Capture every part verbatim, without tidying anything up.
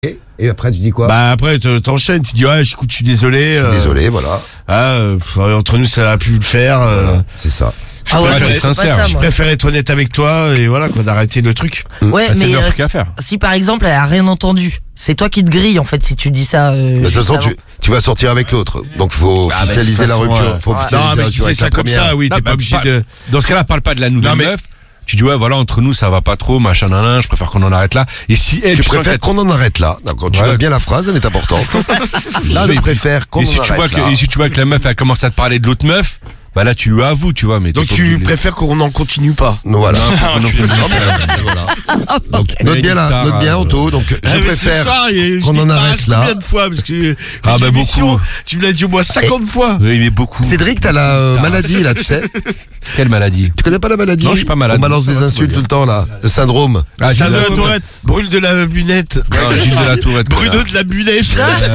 Et, et après tu dis quoi? Bah après t'enchaînes, tu dis ouais, écoute, je suis désolé. Je suis euh, désolé, voilà. Ah, euh, pff, entre nous ça a pu le faire. Euh, Voilà, c'est ça. Je Ah ouais, préfère t'es être- sincère. je préfère être honnête avec toi et voilà quoi, d'arrêter le truc. Ouais, Bah, c'est mais leur euh, truc à si, faire. si par exemple elle a rien entendu, c'est toi qui te grilles en fait si tu dis ça. Euh, De toute juste façon, avant. tu, tu vas sortir avec l'autre. Donc faut Ah, bah, officialiser de la toute façon, rupture. ouais. Faut Ouais. officialiser Non mais la je rupture disais avec ça la comme première. ça, oui, Non, t'es bah, pas obligé pas- de. Dans ce cas-là, parle pas de la nouvelle Non, mais- meuf. Tu dis ouais, voilà, entre nous ça va pas trop, machin, nan, nan, je préfère qu'on en arrête là. Et si elle, Tu sens préfères qu'elle- qu'on en arrête là. D'accord, tu Ouais. notes bien la phrase, elle est importante. Non, Je mais- préfère qu'on et en si tu vois arrête que, là. et si tu vois que la meuf elle commence à te parler de l'autre meuf, bah là tu lui avoues, tu vois. Mais Donc t'es pas tu obligé de- préfères qu'on n'en continue pas. Non, voilà. Non, faut qu'on en finisse. Donc note bien là, guitare, note bien euh, Anto. Donc je Ah, mais c'est préfère. ça, et je qu'on dis en pas arrête là. Combien de fois parce que Ah, bah, l'émission, beaucoup. tu me l'as dit au moins cinquante fois. Oui, mais beaucoup. Cédric, t'as la euh, maladie là, tu sais. Quelle maladie? Tu connais pas la maladie? Non, je suis pas malade. On balance Ça des va, insultes tout tout va le temps là. Le syndrome. Ah, Ça Gilles de la doit- Tourette. Brûle de la lunette. Non, Gilles de la Tourette. Bruno connard. de la lunette.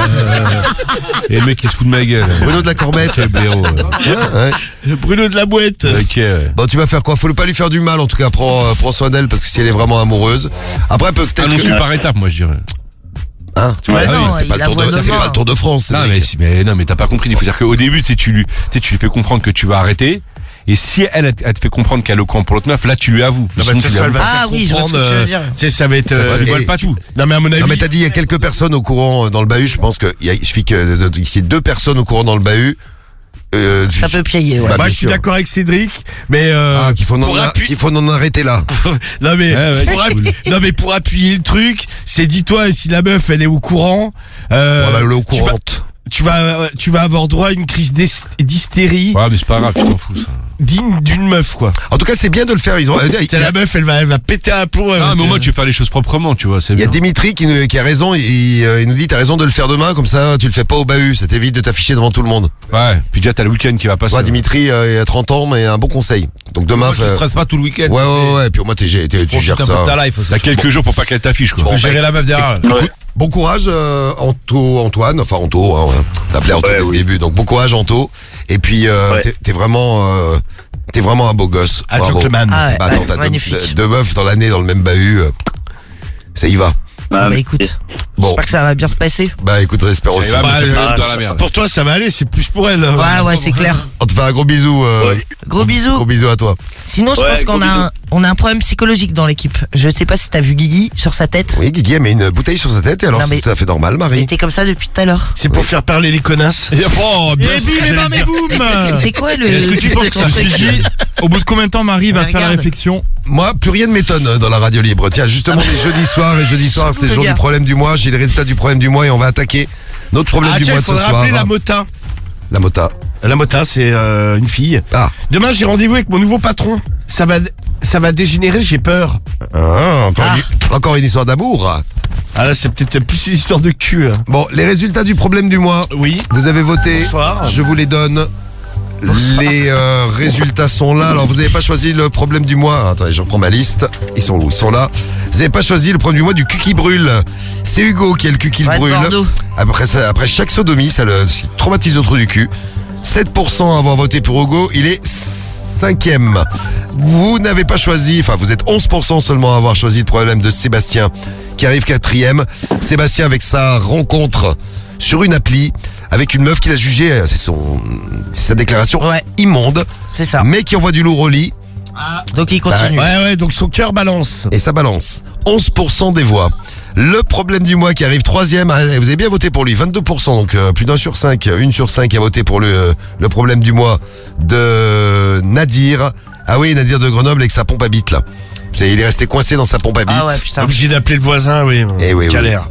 Et le mec qui se fout de ma gueule. Bruno de la Cormette. Quel blaireau. ouais. Ouais, ouais. Bruno de la boîte. Ok, ouais. Bon, tu vas faire quoi? Faut pas lui faire du mal, en tout cas. Prends, euh, prends soin d'elle parce que si elle est vraiment amoureuse. Après, peut-être Allons que. par étapes, moi je dirais. Hein, tu vois, Ouais, ah oui, non, c'est il pas, le la tour de- voit ça, c'est demain. pas le Tour de France. Non, Cédric. mais, si- mais non, mais t'as pas compris. Il faut dire qu'au début, tu sais, tu lui, tu sais, tu lui fais comprendre que tu vas arrêter. Et si elle, elle te fait comprendre qu'elle est au camp pour l'autre meuf, là, tu lui avoues. Non, bah, Sinon, de toute tu lui façon, elle avoues va te Ah faire oui, je vois ce que comprendre, tu veux euh, dire. Tu sais, ça va être. pas. euh, Tu dévoiles et- pas tout. Non, mais à mon avis. Non, mais t'as dit il y a quelques personnes au courant euh, dans le bahut. Je pense qu'il suffit que- de- de- qu'il y ait deux personnes au courant dans le bahut. Euh, Ça peut piailler, ouais. Bah, Moi, bien je suis sûr. d'accord avec Cédric, mais euh, Ah, qu'il faut, pour en, appuyer- qu'il faut en arrêter là. non mais Ouais, ouais, pour c'est appu- non mais pour appuyer le truc, c'est dis-toi si la meuf elle est au courant, euh, Voilà, elle est au tu vas- courant. tu vas tu vas avoir droit à une crise d'hys- d'hystérie Ouais, mais c'est pas grave, tu t'en fous, ça. digne d'une meuf quoi. En tout cas, c'est bien de le faire. Ils ont, il y C'est a- la meuf, elle va elle va péter un plomb. elle Ah, va mais au te- moins, tu fais les choses proprement, tu vois, c'est il y a bien. Dimitri qui, nous- qui a raison. Il, il, euh, il nous dit t'as raison de le faire demain, comme ça tu le fais pas au bahut. Ça t'évite de t'afficher devant tout le monde. Ouais, puis déjà, t'as le week-end qui va passer. Toi, Dimitri, euh, il a trente ans, mais un bon conseil. Donc demain, Tu fais- stresses pas tout le week-end. ouais, ouais, ouais. Puis au moins, t'es- t'es- tu Tu gères gères un peu de ça. ta life aussi. T'as quelques jours pour pas qu'elle t'affiche, quoi. Bon, Tu peux bah, gérer la meuf derrière. là. Écoute, bon courage, euh, Anto, Antoine. Enfin, Anto, hein, on t'appelait Anto Ouais, dès le oui. début. Donc bon courage, Anto. Et puis, euh, Ouais. t'es, t'es vraiment, euh, t'es vraiment un beau gosse. Un Bravo. gentleman. Ah ouais, Bah, attends, ouais, t'as deux, magnifique. deux meufs dans l'année dans le même bahut. euh, ça y va. Ah, bah écoute, Bon. j'espère que ça va bien se passer. Bah écoute, j'espère aussi. va, Bah, mais c'est euh, pas dans la merde. Pour toi ça va aller, c'est plus pour elle. Ouais, ouais, c'est clair. On te fait un gros bisou. Euh, Ouais. Gros bisous. Gros bisou à toi. Sinon, je Ouais, pense qu'on gros a un, on a un problème psychologique dans l'équipe. Je sais pas si t'as vu Guigui sur sa tête. Oui, Guigui a mis une bouteille sur sa tête et alors Non, c'est mais- tout à fait normal, Il Marie. était comme ça depuis tout à l'heure. C'est pour faire parler les connasses. Oh, bien Et sûr, bim, et j'allais bam, et dire. boum. Mais c'est- C'est quoi le. Est-ce que tu le- penses le que ça truc me suffit? Au bout de combien de temps Marie va Mais faire la regarde. réflexion? Moi, plus rien ne m'étonne euh, dans la radio libre. Tiens, justement, les jeudis soirs et jeudi soir, c'est le jour du Regarde. problème du mois. J'ai les résultats du problème du mois et on va attaquer notre problème Ah du tiens, mois il de ce faudrait soir. appeler la Mota. La mota. La Mota, c'est euh, une fille. Ah, Demain, j'ai rendez-vous avec mon nouveau patron. Ça va, ça va dégénérer, j'ai peur. ah, encore, Ah. Une, encore une histoire d'amour. Ah là, c'est peut-être plus une histoire de cul. Là. Bon, les résultats du problème du mois. Oui. Vous avez voté. Bonsoir. Je vous les donne. Les euh, résultats sont là. Alors, vous n'avez pas choisi le problème du mois. Attendez, je reprends ma liste. Ils sont où? Ils sont là. Vous n'avez pas choisi le problème du mois du cul qui brûle. C'est Hugo qui a le cul qui le Ouais, de brûle. Bordeaux. Après, ça, après chaque sodomie, ça le ça traumatise le trou du cul. sept pour cent à avoir voté pour Hugo, il est cinquième. Vous n'avez pas choisi, enfin vous êtes onze pour cent seulement à avoir choisi le problème de Sébastien, qui arrive quatrième. Sébastien avec sa rencontre sur une appli, avec une meuf qu'il a jugée, c'est son, c'est sa déclaration, Ouais. immonde, C'est ça. mais qui envoie du lourd au lit, Donc il continue. Ouais, ouais, donc son cœur balance. et ça balance. onze pour cent des voix. Le problème du mois qui arrive troisième, ah, vous avez bien voté pour lui, vingt-deux pour cent, donc euh, plus d'un sur cinq, une sur cinq a voté pour le, euh, le problème du mois de Nadir. Ah oui, Nadir de Grenoble avec sa pompe à bite là. Vous savez, il est resté coincé dans sa pompe à bite. Ah ouais, putain. Obligé d'appeler le voisin, oui. Eh oui, oui. Galère.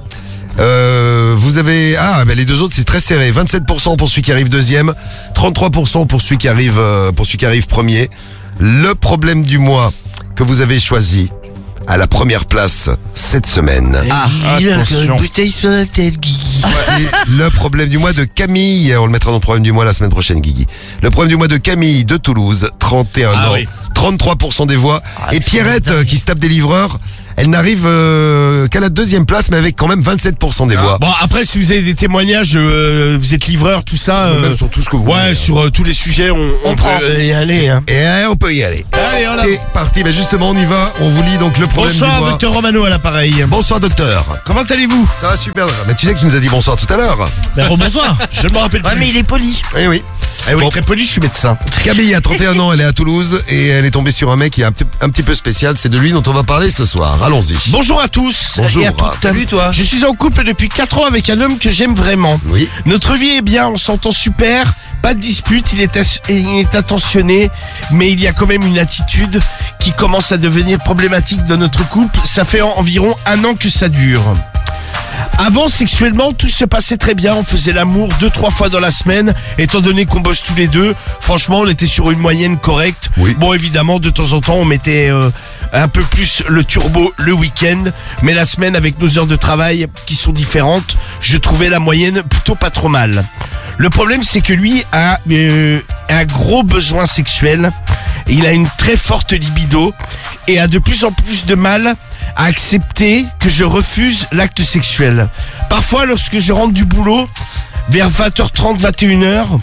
Euh, vous avez... Ah, ben les deux autres, c'est très serré. vingt-sept pour cent pour celui qui arrive deuxième, trente-trois pour cent pour celui qui arrive, euh, pour celui qui arrive premier. Le problème du mois que vous avez choisi à la première place cette semaine. Ah, attention. bouteille sur la tête, Guigui. C'est le problème du mois de Camille. On le mettra dans le problème du mois la semaine prochaine, Guigui. Le problème du mois de Camille de Toulouse, trente et un Ah ans, oui. trente-trois pour cent des voix. Ah, et c'est Pierrette, dingue. euh, qui se tape des livreurs, Elle n'arrive euh, qu'à la deuxième place, mais avec quand même vingt-sept pour cent des voix. Bon, après, si vous avez des témoignages, euh, vous êtes livreur, tout ça. euh, Même sur tout ce que vous Ouais, voulez. sur euh, tous les sujets, on, on, On peut prend. y aller. Hein. Et euh, on peut y aller. Allez, on C'est parti. Ben justement, on y va. On vous lit donc le problème du Bonsoir, mois. docteur Romano à l'appareil. Bonsoir, docteur. Comment allez-vous? Ça va super. Mais tu sais que tu nous as dit bonsoir tout à l'heure. Ben, bonsoir. Je ne me rappelle Ouais, plus. mais il est poli. Eh oui. Eh oui, Bon. très poli, je suis médecin. Camille a trente et un ans, elle est à Toulouse et elle est tombée sur un mec qui est un petit, un petit peu spécial. C'est de lui dont on va parler ce soir. Allons-y. Bonjour à tous. Bonjour. Et à toutes. Salut, toi. Je suis en couple depuis quatre ans avec un homme que j'aime vraiment. Oui. Notre vie est bien, on s'entend super, pas de dispute, il est, ass- il est attentionné, mais il y a quand même une attitude qui commence à devenir problématique dans notre couple. Ça fait en- environ un an que ça dure. Avant, sexuellement, tout se passait très bien. On faisait l'amour deux, trois fois dans la semaine. Étant donné qu'on bosse tous les deux, franchement, on était sur une moyenne correcte. Oui. Bon, évidemment, de temps en temps, on mettait euh, un peu plus le turbo le week-end. Mais la semaine, avec nos heures de travail qui sont différentes, je trouvais la moyenne plutôt pas trop mal. Le problème, c'est que lui a euh, un gros besoin sexuel. Il a une très forte libido et a de plus en plus de mal à accepter que je refuse l'acte sexuel. Parfois, lorsque je rentre du boulot, vers vingt heures trente, vingt et une heures,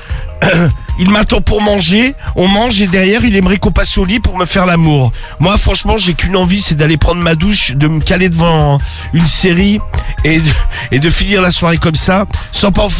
il m'attend pour manger, on mange et derrière il aimerait qu'on passe au lit pour me faire l'amour. Moi franchement j'ai qu'une envie, c'est d'aller prendre ma douche, de me caler devant une série et de, et de finir la soirée comme ça, sans pas...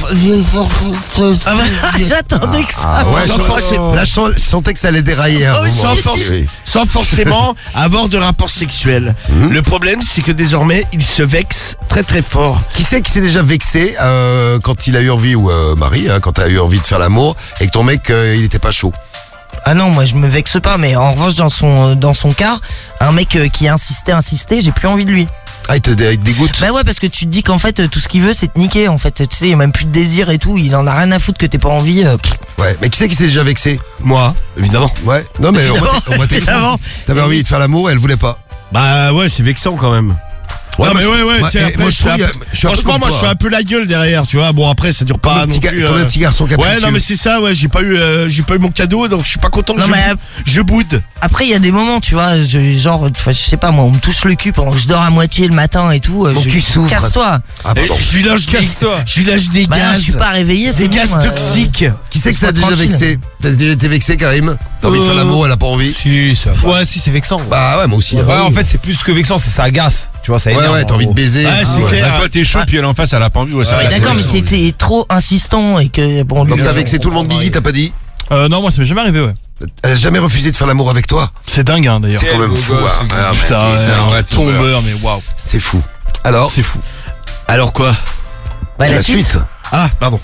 Ah bah, j'attendais que ça. Ah ouais, sans je, forcément- là, je sens- je sentais que ça allait dérailler. à un Oh, moment. sans, si, forc- Oui. sans forcément avoir de rapport sexuel. Le problème c'est que désormais il se vexe très très fort. Qui c'est qui s'est déjà vexé euh, quand il a eu envie, ou euh, Marie, hein, quand tu as eu envie de faire l'amour et que ton mec, euh, il était pas chaud? Ah non, moi je me vexe pas, mais en revanche dans son euh, dans son cas, un mec euh, qui insistait, insistait, j'ai plus envie de lui. Ah, il te, dé- il te dégoûte? Bah ouais, parce que tu te dis qu'en fait euh, tout ce qu'il veut c'est te niquer en fait, tu sais, il y a même plus de désir et tout, il en a rien à foutre que t'aies pas envie. euh, pff. Ouais, mais qui c'est qui s'est déjà vexé? Moi, évidemment. Ouais. Non, mais on va t'é- on va t'écouter. Évidemment. T'avais envie de faire l'amour et elle voulait pas. Bah ouais, c'est vexant quand même. Ouais, non, moi, mais je- ouais, ouais, moi, tu sais, eh, après, moi, je je suis un trouve, peu- je suis un peu franchement, comme moi, je toi, suis hein. un peu la gueule derrière, tu vois. Bon, après, ça dure Comme pas un petit non ga- plus, comme euh, un petit garçon capricieux. Ouais, non, mais c'est ça, ouais, j'ai pas eu, euh, j'ai pas eu mon cadeau, donc je suis pas content que Non, je, mais, bou- je boude. Après il y a des moments, tu vois, je, genre, enfin, je sais pas moi, on me touche le cul pendant que je dors à moitié le matin et tout. euh, Mon je- cul s'ouvre. Casse-toi. Ah, Et pardon. je lui lâche des, je lui lâche des Bah non, gaz, je suis pas réveillé, c'est des bon, gaz euh, toxiques. Qui c'est que ça a Laisse-moi déjà tranquille. vexé? T'as déjà été vexé, Karim? T'as envie de faire Euh, l'amour, elle a pas envie? Si, ça va. Ouais, si, c'est vexant. Bah ouais, moi aussi. Ouais, hein. en fait, c'est plus que vexant, c'est ça agace. Tu vois, ça Ouais, énerve. ouais, t'as en envie de gros. baiser. Ouais, et tout, c'est ouais. clair. Bah, toi t'es chaud puis elle en face elle a pas envie, ouais, ça Ouais, va. Mais d'accord, mais Ouais, c'était trop insistant et que bon. Donc lui, ça a euh, vexé tout le monde, Guigui, t'as pas dit? Euh, non, moi, ça m'est jamais arrivé, ouais. Elle a jamais refusé de faire l'amour avec toi? C'est dingue, hein, d'ailleurs. C'est quand même fou, hein. Ah, mais Putain, c'est- c'est un ouais, vrai tombeur. tombeur, mais waouh. C'est fou. Alors, C'est fou. Alors quoi? bah, la la suite. suite. Ah, pardon.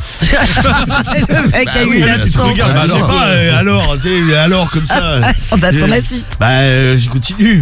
Le mec a eu oui, une là, tu te absence. Bah, regardes, bah, je sais alors. pas, euh, alors, tu sais, alors comme ça. On attend la suite. Bah, euh, je continue.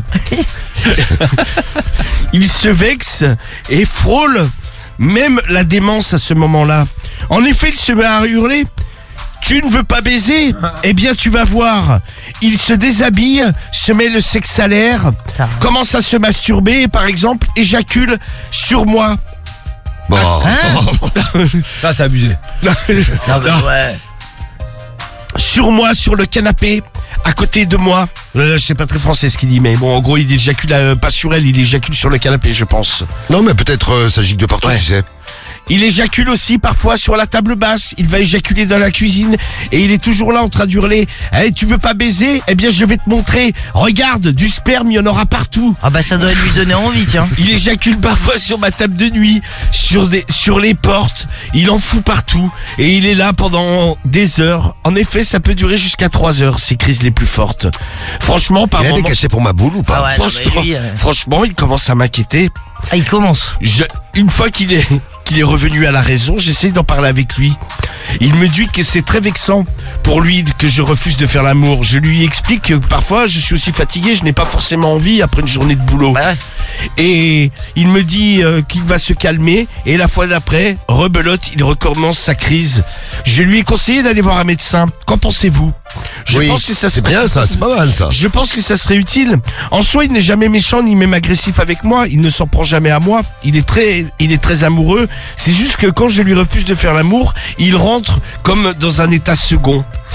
Il se vexe et frôle même la démence à ce moment-là. En effet, il se met à hurler. Tu ne veux pas baiser? Eh bien, tu vas voir. Il se déshabille, se met le sexe à l'air, Putain. commence à se masturber et, par exemple, éjacule sur moi. Bon. Hein Ça, c'est abusé. Non, mais ouais. Sur moi, sur le canapé, à côté de moi. Euh, je sais pas très français ce qu'il dit, mais bon, en gros, il éjacule euh, pas sur elle, il éjacule sur le canapé, je pense. Non, mais peut-être euh, ça gicle de partout, Ouais. tu sais. Il éjacule aussi parfois sur la table basse, il va éjaculer dans la cuisine et il est toujours là en train d'hurler. Eh, tu veux pas baiser? Eh bien, je vais te montrer. Regarde, du sperme, il y en aura partout. Ah bah ça doit lui donner envie, tiens. Il éjacule parfois sur ma table de nuit, sur, des, sur les portes, il en fout partout et il est là pendant des heures. En effet, ça peut durer jusqu'à trois heures, ces crises les plus fortes. Franchement, par Il y a des moment, cachets pour ma boule ou pas? Ah ouais, non, mais franchement, lui, euh, franchement, il commence à m'inquiéter. Ah, il commence. Je- une fois qu'il est, qu'il est revenu à la raison, j'essaye d'en parler avec lui. Il me dit que c'est très vexant pour lui que je refuse de faire l'amour. Je lui explique que parfois je suis aussi fatigué, je n'ai pas forcément envie après une journée de boulot. Bah ouais. Et il me dit euh, qu'il va se calmer et la fois d'après, rebelote, il recommence sa crise. Je lui ai conseillé d'aller voir un médecin. Qu'en pensez-vous? Je Oui, pense que ça c'est serait- bien ça, c'est pas mal ça. je pense que ça serait utile. En soi, il n'est jamais méchant ni même agressif avec moi. Il ne s'en prend jamais à moi. Il est très, il est très amoureux. C'est juste que quand je lui refuse de faire l'amour, il rentre comme dans un état second.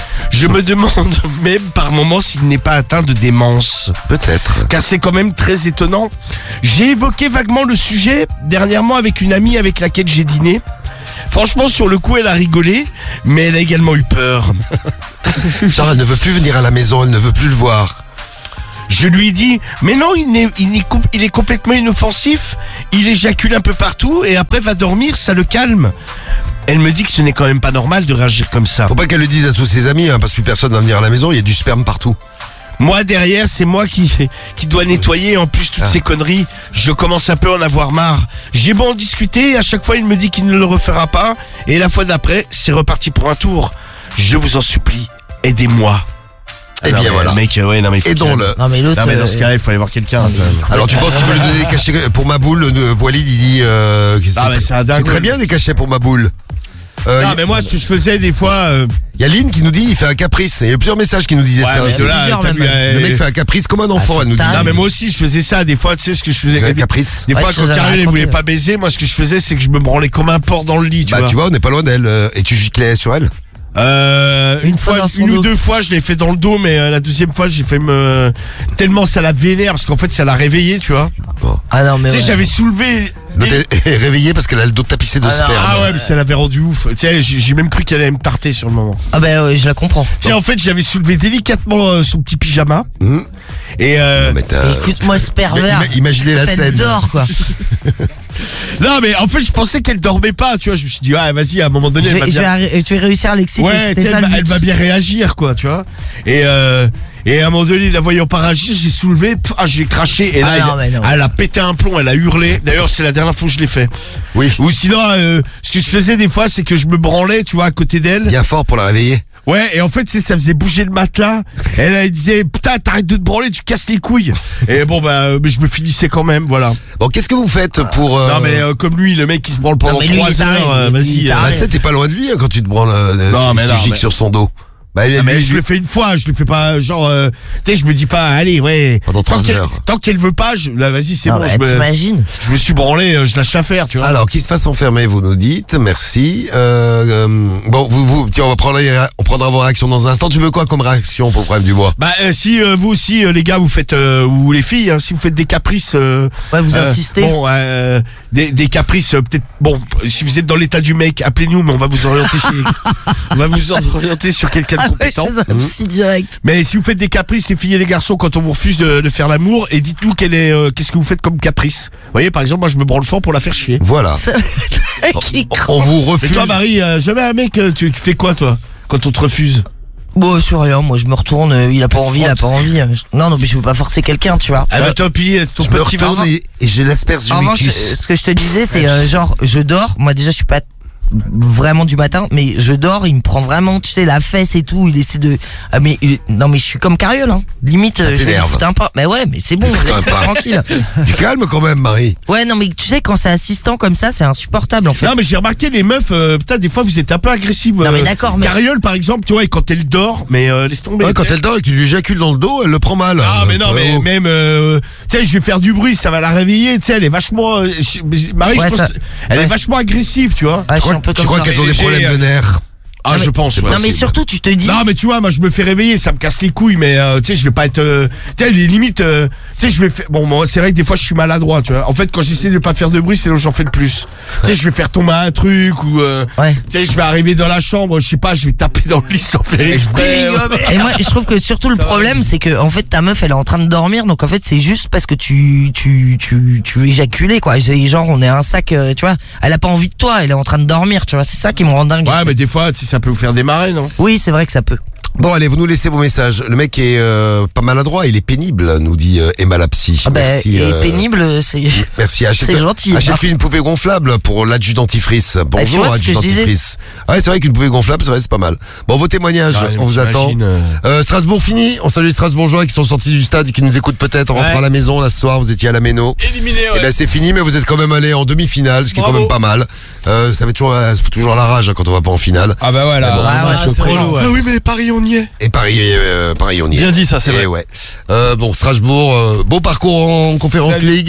Je me demande même par moments s'il n'est pas atteint de démence. Peut-être. Car c'est quand même très étonnant. J'ai évoqué vaguement le sujet dernièrement avec une amie avec laquelle j'ai dîné. Franchement, sur le coup, elle a rigolé, mais elle a également eu peur. Genre, elle ne veut plus venir à la maison, elle ne veut plus le voir. Je lui ai dit, mais non, il est, il, est, il est complètement inoffensif, il éjacule un peu partout et après va dormir, ça le calme. Elle me dit que ce n'est quand même pas normal de réagir comme ça. Faut pas qu'elle le dise à tous ses amis, hein, parce que plus personne va venir à la maison, il y a du sperme partout. Moi derrière, c'est moi qui, qui dois nettoyer en plus toutes Ah. ces conneries. Je commence un peu à en avoir marre. J'ai beau en discuter, à chaque fois il me dit qu'il ne le refera pas et la fois d'après, c'est reparti pour un tour. Je vous en supplie, aidez-moi. Eh Non, bien, mais voilà. le mec, ouais, non mais il faut Aidons-le. qu'il- Non mais l'autre. Non mais dans ce euh, cas-là, il faut aller voir quelqu'un. Alors tu penses qu'il faut lui donner des cachets pour ma boule? euh, Walid il dit euh, que Ah, mais c'est un dingue. c'est très bien des cachets pour ma boule. Euh, Non y- mais moi, ce que je faisais des fois... euh, Il y a Lynn qui nous dit il fait un caprice. Il y a plusieurs messages qui nous disaient Ouais, ça. mais aussi. de là, plusieurs, t'as même. vu, euh, Le mec fait un caprice comme un enfant, elle nous dit. putain. Non mais moi aussi je faisais ça des fois, tu sais ce que je faisais Il fait un des, caprice. des Ouais, fois tu quand nous avais Carole elle raconté, voulait ouais. pas baiser, moi ce que je faisais c'est que je me branlais comme un porc dans le lit, tu Bah vois. tu vois, on n'est pas loin d'elle. euh, Et tu giclais sur elle? Euh, une, Une fois fois, dans son une ou dos. deux fois je l'ai fait dans le dos, mais euh, la deuxième fois j'ai fait me tellement ça la vénère parce qu'en fait ça l'a réveillée, tu vois. Ah non mais. Tu sais ouais. j'avais soulevé. L'autre est est réveillée parce qu'elle a le dos tapissé de Ah non. sperme. Ah ouais mais ça l'avait rendu ouf. Tu sais j'ai j'ai même cru qu'elle allait me tarter sur le moment. Ah bah ouais, je la comprends. Tu sais en fait j'avais soulevé délicatement euh, son petit pyjama Hum. et euh, Non, mais t'as- Mais écoute-moi ce Mais pervers. ima- imaginez la Elle scène. dort quoi. non mais en fait je pensais qu'elle dormait pas, tu vois. Je me suis dit ah vas-y à un moment donné Je elle va vais, je bien. vais, arri- je vais réussir à l'exciter. Ouais, C'était tu sais, ça elle, le va, elle but. va bien réagir, quoi, tu vois. Et, euh, et à un moment donné, la voyant pas réagir, j'ai soulevé, pff, ah, j'ai craché. Et là, Ah non, mais elle, non. elle a pété un plomb, elle a hurlé. D'ailleurs, c'est la dernière fois que je l'ai fait. Oui. Ou sinon, euh, ce que je faisais des fois, c'est que je me branlais, tu vois, à côté d'elle. Bien fort pour la réveiller. Ouais, et en fait, tu sais, ça faisait bouger le matelas. Et elle, elle disait, putain, t'arrêtes de te branler, tu casses les couilles. Et bon, bah, euh, mais je me finissais quand même, voilà. Bon, qu'est-ce que vous faites pour. euh, Non, mais euh, comme lui, le mec qui se branle pendant Non, mais lui, il trois est taré, heures, euh, il- vas-y. il est euh, taré. Bah, tu sais, t'es pas loin de lui hein, quand tu te branles. euh, Non, tu- mais tu non, gicles mais- sur son dos. Bah, il Ah, lui- mais je le fais une fois, je le fais pas genre euh, tu sais je me dis pas allez ouais Pendant tant trois qu'elle heures. tant qu'elle veut pas je, là vas-y c'est Ah bon bah, je, me, t'imagines. je me suis branlé euh, je lâche l'affaire tu vois. Alors, qu'il se fasse enfermer, vous nous dites. Merci. Euh, euh, bon, vous, vous, tiens, on va prendre, les- on prendra vos réactions dans un instant. Tu veux quoi comme réaction pour le problème du mois? Bah euh, si euh, vous aussi euh, les gars vous faites euh, ou les filles hein, si vous faites des caprices euh, Ouais, vous euh, insistez. bon euh, des, des caprices euh, peut-être bon si vous êtes dans l'état du mec appelez-nous mais on va vous orienter chez on va vous orienter sur quelqu'un de Ah ouais, compétent. chez un psy direct. Mais si vous faites des caprices, les filles et les garçons, quand on vous refuse de, de faire l'amour, et dites-nous quel est, euh, qu'est-ce que vous faites comme caprice. Vous voyez, par exemple, moi je me branle fort pour la faire chier. Voilà. Qui On vous Mais refuse. toi, Marie, euh, jamais un mec, euh, tu, tu fais quoi, toi, quand on te refuse? Bon, sur rien, moi je me retourne, euh, il a pas Elle se envie, il a pas envie. euh, je- Non, non, mais je veux pas forcer quelqu'un, tu vois. Ah bah toi, puis euh, ton Je me petit retourne vin. et, et je l'asperge En revanche, Ubicus. euh, ce que je te disais, c'est euh, genre, je dors, moi déjà je suis pas vraiment du matin, mais je dors, il me prend vraiment, tu sais, la fesse et tout, il essaie de... Ah mais, il- non mais je suis comme Carriole, hein. Limite, Ça euh, je vais lui t'énerve. foutre un pas. Mais ouais, mais c'est bon, Putain, laisse-moi pas. tranquille. Du calme quand même, Marie. Ouais, non mais tu sais, quand c'est assistant comme ça, c'est insupportable en fait. Non mais j'ai remarqué les meufs, euh, putain des fois vous êtes un peu agressives. Non, mais euh, d'accord, mais- Carriole par exemple, tu vois, et quand elle dort, mais euh, laisse tomber. Ouais, quand tu sais. elle dort et que tu lui éjacules dans le dos, elle le prend mal. Ah mais non Euh, mais oh. même euh, tu sais je vais faire du bruit ça va la réveiller tu sais elle est vachement euh, je- Marie Ouais, je pense ça- que elle ouais. est vachement agressive tu vois. Ah, je Tu suis crois, un peu tu comme crois ça. qu'elles ont des J'ai, problèmes euh, de nerfs? Ah Non, je mais- pense ouais. Non mais possible. surtout, tu te dis... Non mais tu vois moi je me fais réveiller ça me casse les couilles mais euh, tu sais je vais pas être euh, tu sais les limites euh, tu sais je vais faire bon moi c'est vrai que des fois je suis maladroit tu vois en fait quand j'essaie de pas faire de bruit c'est là où j'en fais le plus tu sais je vais faire tomber un truc ou euh, Ouais. tu sais je vais arriver dans la chambre je sais pas je vais taper dans le lit sans faire exprès Et moi, je trouve que surtout le problème, c'est que en fait ta meuf, elle est en train de dormir, donc en fait c'est juste parce que tu tu tu tu veux éjaculer quoi. C'est genre on est un sac, euh, tu vois. Elle a pas envie de toi, elle est en train de dormir, tu vois. C'est ça qui me rend dingue. ouais mais des fois tu sais ça peut vous faire démarrer non. Oui, c'est vrai que ça peut. Bon, allez, vous nous laissez vos messages. Le mec est euh, pas maladroit, il est pénible, nous dit euh, Emma la psy. Ah ben, Merci. et euh, pénible, c'est. Merci. Achète- C'est gentil. Achète-lui une poupée gonflable pour l'adjudantifrice. tu Bonjour, vois ce que je adjudantifrice. Ah ouais, c'est vrai qu'une poupée gonflable, c'est vrai, c'est pas mal. Bon, vos témoignages, Ah, on vous attend. t'imagines, euh, Euh, Strasbourg fini. On salue les Strasbourgeois qui sont sortis du stade et qui nous écoutent peut-être en rentrant Ouais. à la maison. Là, ce soir, vous étiez à la Méno. Éliminé, Eh ben, c'est fini, mais vous êtes quand même allé en demi-finale, ce qui est quand Bravo. même pas mal. Euh, ça fait toujours, ça fout toujours la rage hein, quand on va pas en finale. Ah bah voilà. Mais bon, Ah ouais, match c'est relou, ouais. Ah oui mais Paris on y est. Et Paris, euh, Paris, on y est. Bien dit ça, c'est Et vrai. ouais. Euh, bon, Strasbourg, euh, beau parcours en Conférence Salut. League.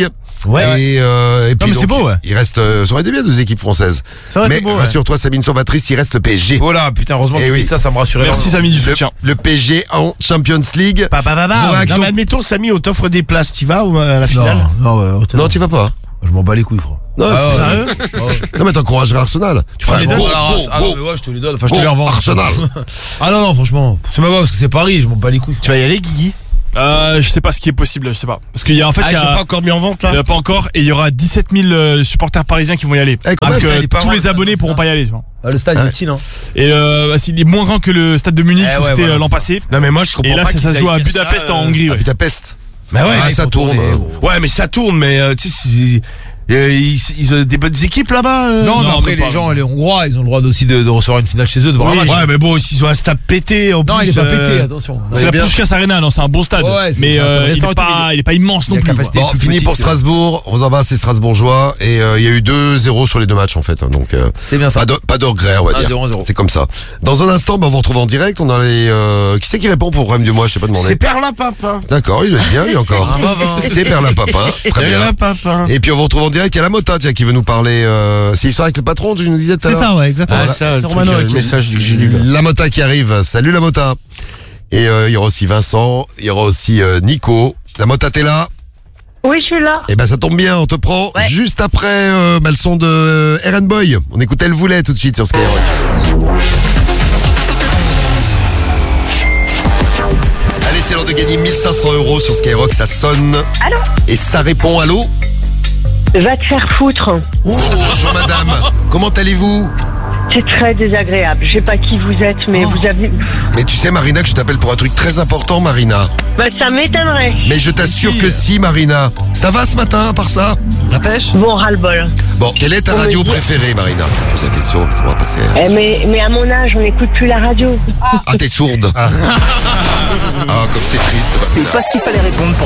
Ouais, ouais. Et, euh, et puis mais c'est donc, beau, ouais. il reste, euh, ça aurait été bien deux équipes françaises. Ça aurait Mais été beau, ouais. rassure-toi, Sabine Surbatrice, il reste le P S G. Oh là, putain, heureusement Eh que tu oui. dis ça, ça me rassurait. Merci vraiment. Samy du Le, soutien. le P S G en Champions League. Bah, bah, bah, bah. Vos Non, réactions mais admettons, Samy, on t'offre des places, t'y vas ou à la finale? Non, non, ouais, hôtel. Non, tu vas pas. Je m'en bats les couilles, frère. Non, Ah, tu- ouais. Sérieux? non mais t'encouragerais Arsenal. Tu feras Ah, un mais go, non, ah, go, ah, go, non, mais ouais, je te les donne. Enfin, je go, te les revends. Arsenal. Ah non, non, franchement. C'est pas grave parce que c'est Paris, je m'en bats les couilles. Tu vas y aller, Guigui? Euh, je sais pas ce qui est possible, je sais pas. Parce qu'il y a en fait, Ah, il y ils sont a, pas encore mis en vente, il y là? a pas encore, et il y aura dix-sept mille euh, supporters parisiens qui vont y aller. Eh, quand Donc même, euh, il est pas tous loin, les le abonnés stade, pourront ça. pas y aller. Tu vois. Ah, le stade Ah est ouais. petit, non? Et euh, bah, il est moins grand que le stade de Munich Eh où ouais, c'était voilà, euh, l'an c'est passé. Non, mais moi, je comprends Et là, pas ça, qu'ils ça se joue à aillent faire Budapest ça, en euh, Hongrie. À Ouais. Budapest. Bah ouais, Ah, il ça faut tourne. tourner. Ouais, mais ça tourne, mais euh, tu sais, c'est- euh, ils, ils ont des bonnes équipes là-bas. euh. Non, mais non, après, même les pas. gens, les Hongrois, ils ont le droit aussi de, de recevoir une finale chez eux, de voir Oui, un match. Ouais, mais bon, s'ils ont un stade pété, en Non, plus. il est pas euh, pété, attention. C'est Ouais, la bien. Puskás Arena, non, c'est un bon stade. Ouais, c'est- mais c'est un stade euh, il, est restaurant, pas, il il est pas immense il non a plus. capacité. quoi. Bon, plus fini petit pour que- Strasbourg. On embrasse les Strasbourgeois. Et euh, il y a eu deux zéro sur les deux matchs en fait. hein, Donc euh, C'est bien ça. pas de, pas de regret, on va un dire. zéro, un zéro. C'est comme ça. Dans un instant, bah, on vous retrouve en direct. On a les. Euh, qui c'est qui répond pour problème du mois? Je sais pas C'est demander. Perlapapin. D'accord, il doit être bien, lui encore. C'est Perlapapin. Très bien. Perlapapin. Et puis on vous retrouve en direct. Il y a la Mota, tiens, qui veut nous parler. Euh, c'est l'histoire avec le patron, tu nous disais tout à l'heure. ouais, exactement. Ah, ça, le, C'est truc, Romano euh, avec le le- message que j'ai lu là. La Mota qui arrive. Salut la Mota. Et euh, il y aura aussi Vincent. Il y aura aussi euh, Nico. La Mota, t'es là? Oui, je suis là. Eh ben ça tombe bien, on te prend Ouais. juste après euh, bah, le son de euh, R and Boy. On écoute Elle voulait tout de suite sur Skyrock. Allez, c'est l'heure de gagner mille cinq cents euros sur Skyrock, ça sonne. Allô? Et ça répond, allô? Va te faire foutre. Oh, bonjour madame, comment allez-vous? C'est très désagréable. Je sais pas qui vous êtes, mais vous avez... Mais tu sais Marina que je t'appelle pour un truc très important Marina. Bah, ça m'étonnerait. Mais je t'assure que si Marina. Ça va ce matin à part ça? La pêche? Bon, ras-le-bol. Bon, quelle est ta Faut me radio dire- préférée Marina? Je pose la question, ça va passer. Eh, mais, mais à mon âge, on n'écoute plus la radio. Ah, t'es sourde. Ah, comme c'est triste. Marina. C'est pas ce qu'il fallait répondre pour